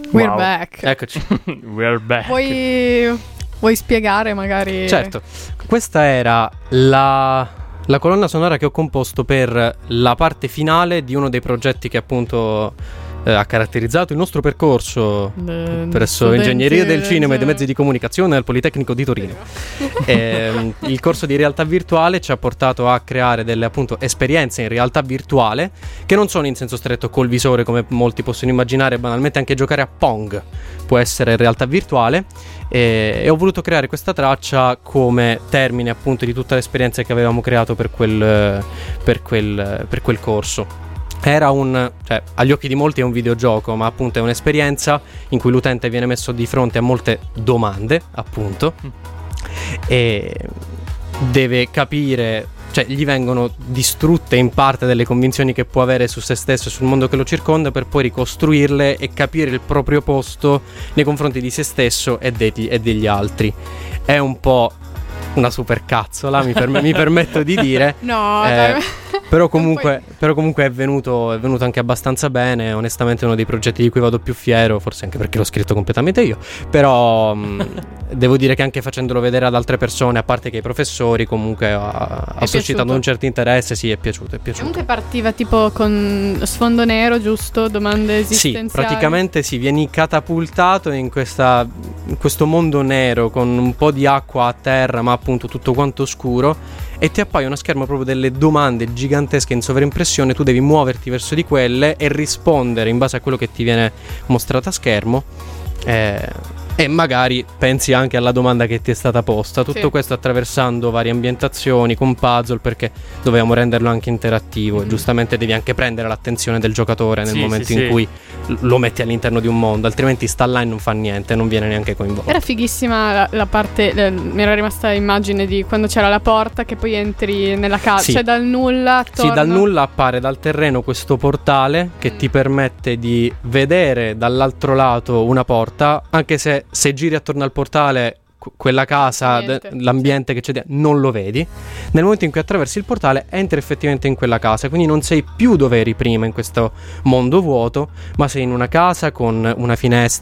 We're back. Eccoci. We're back. Vuoi spiegare magari? Certo. Questa era la colonna sonora che ho composto per la parte finale di uno dei progetti che appunto ha caratterizzato il nostro percorso presso Ingegneria del Cinema e dei Mezzi di Comunicazione al Politecnico di Torino. Il corso di realtà virtuale ci ha portato a creare delle appunto esperienze in realtà virtuale che non sono in senso stretto col visore, come molti possono immaginare. Banalmente anche giocare a Pong può essere in realtà virtuale, e ho voluto creare questa traccia come termine appunto di tutta l'esperienza che avevamo creato per quel corso. Era agli occhi di molti è un videogioco, ma appunto è un'esperienza in cui l'utente viene messo di fronte a molte domande, appunto, e deve capire, cioè gli vengono distrutte in parte delle convinzioni che può avere su se stesso e sul mondo che lo circonda, per poi ricostruirle e capire il proprio posto nei confronti di se stesso e degli altri. È un po' una supercazzola, mi permetto di dire. No, però comunque è venuto anche abbastanza bene. Onestamente è uno dei progetti di cui vado più fiero, forse anche perché l'ho scritto completamente io, però devo dire che anche facendolo vedere ad altre persone, a parte che ai professori, comunque ha suscitato un certo interesse. Sì, è piaciuto. Comunque partiva tipo con sfondo nero, giusto? Domande esistenziali. Sì, praticamente sì, vieni catapultato in questo mondo nero con un po' di acqua a terra, ma appunto tutto quanto scuro, e ti appaia uno schermo proprio delle domande gigantesche in sovraimpressione. Tu devi muoverti verso di quelle e rispondere in base a quello che ti viene mostrato a schermo, e magari pensi anche alla domanda che ti è stata posta. Tutto questo attraversando varie ambientazioni con puzzle, perché dovevamo renderlo anche interattivo, e giustamente devi anche prendere l'attenzione del giocatore nel momento in cui lo metti all'interno di un mondo, altrimenti sta là e non fa niente, non viene neanche coinvolto. Era fighissima la parte, mi era rimasta immagine di quando c'era la porta che poi entri nella casa, cioè dal nulla attorno. Sì, dal nulla appare dal terreno questo portale che ti permette di vedere dall'altro lato una porta, anche se giri attorno al portale quella casa, l'ambiente che c'è non lo vedi. Nel momento in cui attraversi il portale entri effettivamente in quella casa, quindi non sei più dove eri prima in questo mondo vuoto, ma sei in una casa con una finestra